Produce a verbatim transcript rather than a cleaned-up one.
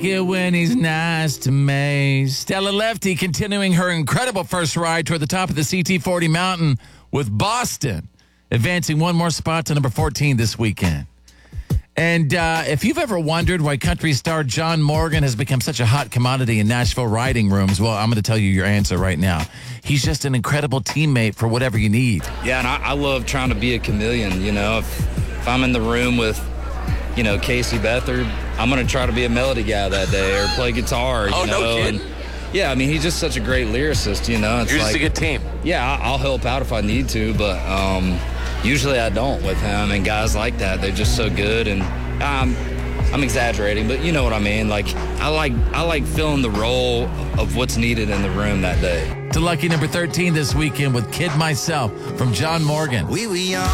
it when he's nice to me. Stella Lefty continuing her incredible first ride toward the top of the C T forty mountain with Boston, advancing one more spot to number fourteen this weekend. And uh, if you've ever wondered why country star John Morgan has become such a hot commodity in Nashville riding rooms, well, I'm going to tell you your answer right now. He's just an incredible teammate for whatever you need. Yeah, and I, I love trying to be a chameleon, you know. If, if I'm in the room with, you know, Casey Beathard, I'm going to try to be a melody guy that day or play guitar, you oh, know. no kidding. And, yeah, I mean, he's just such a great lyricist, you know. It's You're like, just a good team. Yeah, I'll help out if I need to, but um, usually I don't with him. And guys like that, they're just so good. And um, I'm exaggerating, but you know what I mean. Like I like I like filling the role of what's needed in the room that day. To lucky number thirteen this weekend with Kid Myself from John Morgan. We were young.